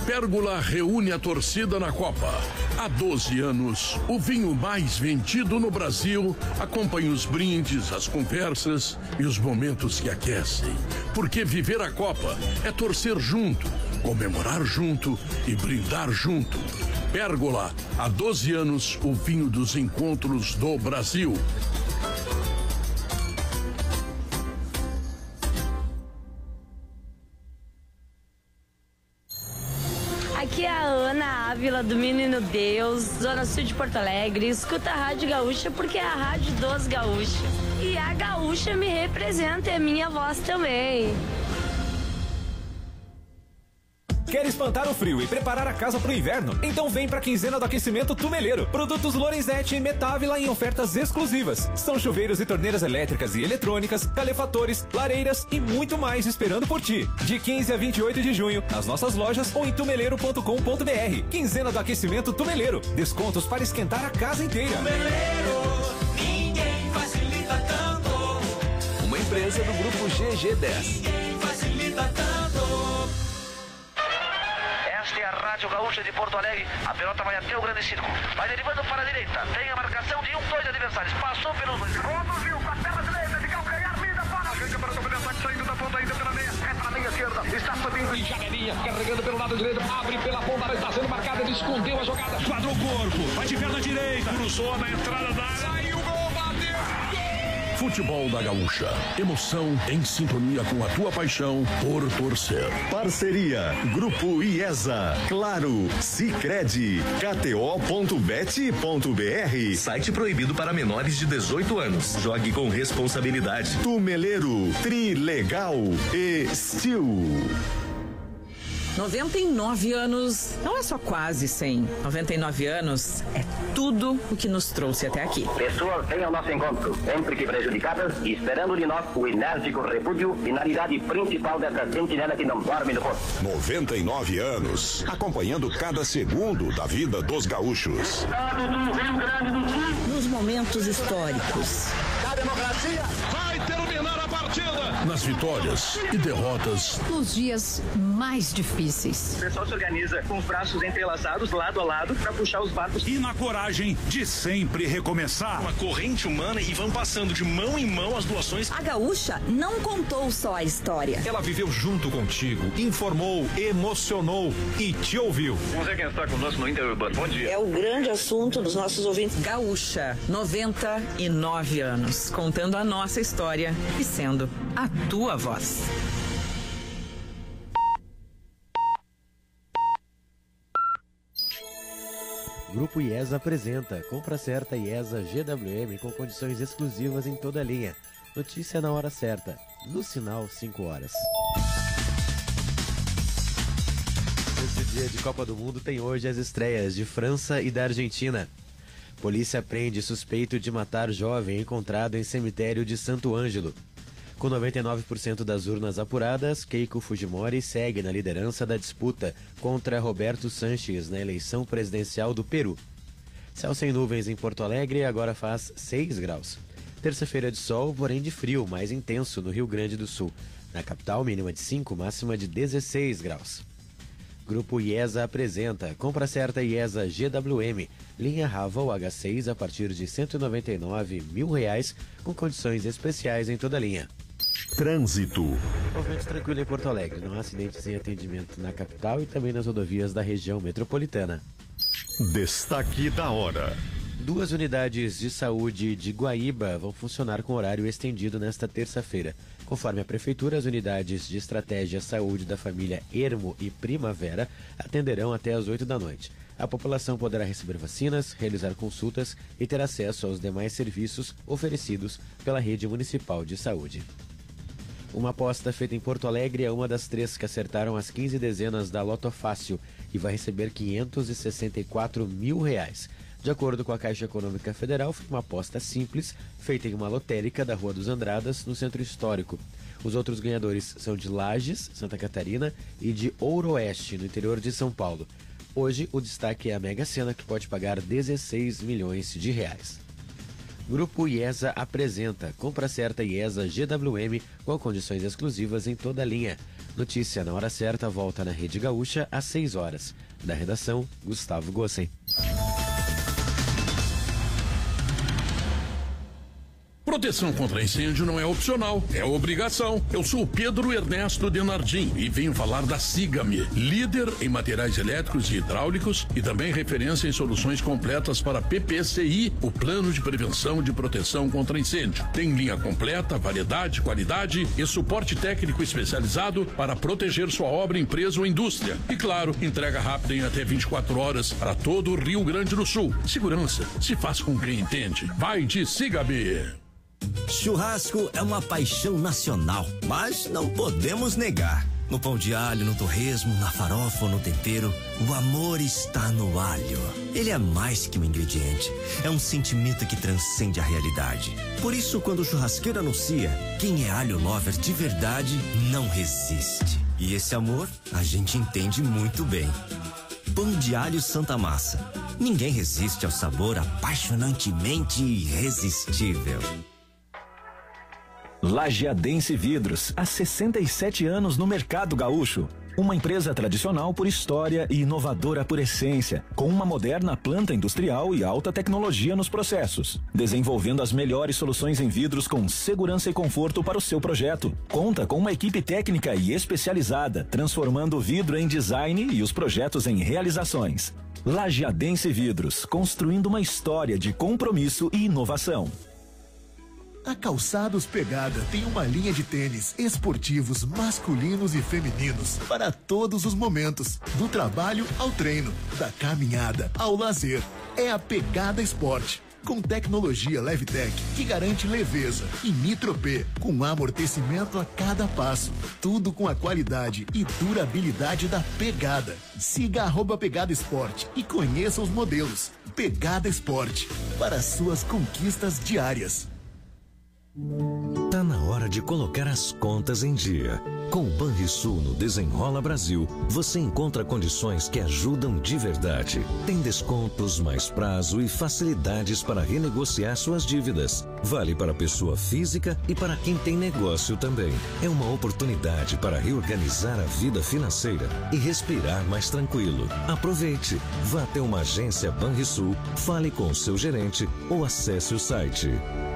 Pérgola reúne a torcida na Copa. Há 12 anos, o vinho mais vendido no Brasil acompanha os brindes, as conversas e os momentos que aquecem. Porque viver a Copa é torcer junto, comemorar junto e brindar junto. Pérgola, há 12 anos, o vinho dos encontros do Brasil. Aqui é a Ana Ávila do Menino Deus, Zona Sul de Porto Alegre. Escuta a Rádio Gaúcha porque é a rádio dos gaúchos. E a gaúcha me representa, é minha voz também. Quer espantar o frio e preparar a casa para o inverno? Então vem para a quinzena do aquecimento Tumeleiro. Produtos Lorenzetti e Metávila em ofertas exclusivas. São chuveiros e torneiras elétricas e eletrônicas, calefatores, lareiras e muito mais esperando por ti. De 15 a 28 de junho, nas nossas lojas ou em tumeleiro.com.br. Quinzena do aquecimento Tumeleiro. Descontos para esquentar a casa inteira. Tumeleiro, ninguém facilita tanto. Uma empresa do grupo GG10. Ninguém facilita tanto. Esta é a Rádio Gaúcha de Porto Alegre. A pelota vai até o grande círculo. Vai derivando para a direita. Tem a marcação de 2 adversários. Passou pelos dois. Conduziu para a perna direita. De calcanhar, vida para a gente para o ataque. Saindo da ponta ainda pela meia. É para a meia esquerda. Está subindo. E Janelinha carregando pelo lado direito. Abre pela ponta. Está sendo marcada. Ele escondeu a jogada. Quadrou o corpo. Vai de perna direita. Cruzou na entrada da área. Saiu o gol. Bateu. Futebol da Gaúcha. Emoção em sintonia com a tua paixão por torcer. Parceria Grupo IESA, Claro, Sicredi, KTO.bet.br. Site proibido para menores de 18 anos. Jogue com responsabilidade. Tumeleiro, Trilegal e Steel. 99 anos não é só quase 100. 99 anos é tudo o que nos trouxe até aqui. Pessoas vêm ao nosso encontro, sempre que prejudicadas, e esperando de nós o enérgico repúdio, finalidade principal dessa sentinela que não dorme no posto. 99 anos, acompanhando cada segundo da vida dos gaúchos. Estado do Rio Grande do Sul. Nos momentos históricos. Da democracia. Vai terminar a partida. Nas vitórias e derrotas. Nos dias mais difíceis. O pessoal se organiza com os braços entrelaçados, lado a lado, para puxar os barcos. E na coragem de sempre recomeçar. Uma corrente humana e vão passando de mão em mão as doações. A Gaúcha não contou só a história. Ela viveu junto contigo, informou, emocionou e te ouviu. Vamos ver quem está conosco no Interurbano. Bom dia. É o grande assunto dos nossos ouvintes. Gaúcha, 99 anos, contando a nossa história e sendo a tua voz. Grupo IESA apresenta Compra Certa IESA GWM com condições exclusivas em toda a linha. Notícia na hora certa, no sinal 5 horas. Esse dia de Copa do Mundo tem hoje as estreias de França e da Argentina. Polícia prende suspeito de matar jovem encontrado em cemitério de Santo Ângelo. Com 99% das urnas apuradas, Keiko Fujimori segue na liderança da disputa contra Roberto Sanches na eleição presidencial do Peru. Céu sem nuvens em Porto Alegre, agora faz 6 graus. Terça-feira de sol, porém de frio, mais intenso no Rio Grande do Sul. Na capital, mínima de 5, máxima de 16 graus. Grupo IESA apresenta Compra Certa IESA GWM, linha Raval H6 a partir de R$ 199.000, com condições especiais em toda a linha. Trânsito. Movimento tranquilo em Porto Alegre, não há acidentes em atendimento na capital e também nas rodovias da região metropolitana. Destaque da hora. 2 unidades de saúde de Guaíba vão funcionar com horário estendido nesta terça-feira. Conforme a Prefeitura, as unidades de Estratégia Saúde da família Ermo e Primavera atenderão até às 8 da noite. A população poderá receber vacinas, realizar consultas e ter acesso aos demais serviços oferecidos pela Rede Municipal de Saúde. Uma aposta feita em Porto Alegre é uma das 3 que acertaram as 15 dezenas da Loto Fácil e vai receber R$ 564 mil. De acordo com a Caixa Econômica Federal, foi uma aposta simples, feita em uma lotérica da Rua dos Andradas, no Centro Histórico. Os outros ganhadores são de Lages, Santa Catarina, e de Ouro Oeste, no interior de São Paulo. Hoje, o destaque é a Mega Sena, que pode pagar 16 milhões de reais. Grupo IESA apresenta Compra Certa IESA GWM com condições exclusivas em toda a linha. Notícia na hora certa volta na Rede Gaúcha às 6 horas. Da redação, Gustavo Gossen. Proteção contra incêndio não é opcional, é obrigação. Eu sou o Pedro Ernesto Denardim e venho falar da Siga-me, líder em materiais elétricos e hidráulicos e também referência em soluções completas para PPCI, o Plano de Prevenção de Proteção contra Incêndio. Tem linha completa, variedade, qualidade e suporte técnico especializado para proteger sua obra, empresa ou indústria. E claro, entrega rápida em até 24 horas para todo o Rio Grande do Sul. Segurança se faz com quem entende. Vai de Siga-me. Churrasco é uma paixão nacional, mas não podemos negar. No pão de alho, no torresmo, na farofa ou no tempero, o amor está no alho. Ele é mais que um ingrediente, é um sentimento que transcende a realidade. Por isso, quando o churrasqueiro anuncia, quem é alho lover de verdade não resiste. E esse amor a gente entende muito bem. Pão de alho Santa Massa. Ninguém resiste ao sabor apaixonantemente irresistível. Lajeadense Vidros, há 67 anos no mercado gaúcho. Uma empresa tradicional por história e inovadora por essência, com uma moderna planta industrial e alta tecnologia nos processos, desenvolvendo as melhores soluções em vidros com segurança e conforto para o seu projeto. Conta com uma equipe técnica e especializada, transformando o vidro em design e os projetos em realizações. Lajeadense Vidros, construindo uma história de compromisso e inovação. A Calçados Pegada tem uma linha de tênis esportivos masculinos e femininos para todos os momentos, do trabalho ao treino, da caminhada ao lazer. É a Pegada Sport, com tecnologia Levtech que garante leveza e Nitro-P, com amortecimento a cada passo. Tudo com a qualidade e durabilidade da Pegada. Siga @Pegada Sport e conheça os modelos. Pegada Sport, para suas conquistas diárias. Tá na hora de colocar as contas em dia. Com o Banrisul no Desenrola Brasil, você encontra condições que ajudam de verdade. Tem descontos, mais prazo e facilidades para renegociar suas dívidas. Vale para pessoa física e para quem tem negócio também. É uma oportunidade para reorganizar a vida financeira e respirar mais tranquilo. Aproveite. Vá até uma agência Banrisul, fale com o seu gerente ou acesse o site.